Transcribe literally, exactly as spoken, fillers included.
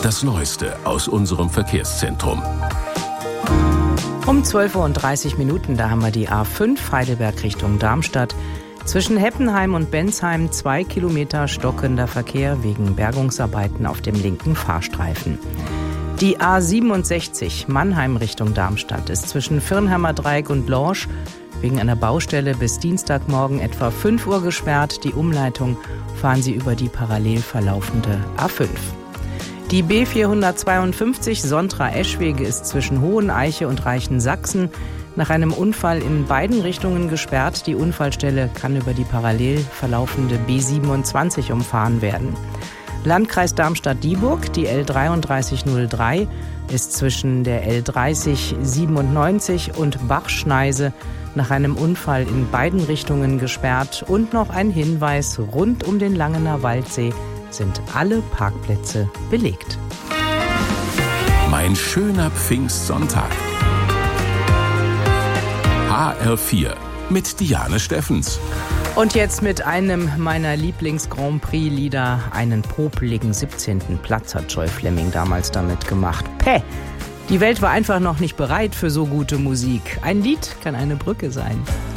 Das Neueste aus unserem Verkehrszentrum. Um zwölf Uhr dreißig Minuten, da haben wir die A fünf Heidelberg Richtung Darmstadt. Zwischen Heppenheim und Bensheim zwei Kilometer stockender Verkehr wegen Bergungsarbeiten auf dem linken Fahrstreifen. Die A siebenundsechzig Mannheim Richtung Darmstadt ist zwischen Firnheimer Dreieck und Lorsch wegen einer Baustelle bis Dienstagmorgen etwa fünf Uhr gesperrt. Die Umleitung fahren Sie über die parallel verlaufende A fünf. Die B vierhundertzweiundfünfzig Sontra-Eschwege ist zwischen Hoheneiche und Reichensachsen nach einem Unfall in beiden Richtungen gesperrt. Die Unfallstelle kann über die parallel verlaufende B siebenundzwanzig umfahren werden. Landkreis Darmstadt-Dieburg, die L dreiunddreißig null drei, ist zwischen der L dreißig siebenundneunzig und Bachschneise nach einem Unfall in beiden Richtungen gesperrt. Und noch ein Hinweis, rund um den Langener Waldsee sind alle Parkplätze belegt. Mein schöner Pfingstsonntag. H R vier mit Diane Steffens. Und jetzt mit einem meiner Lieblings-Grand Prix-Lieder. Einen popeligen siebzehnten Platz hat Joy Fleming damals damit gemacht. Päh! Die Welt war einfach noch nicht bereit für so gute Musik. Ein Lied kann eine Brücke sein.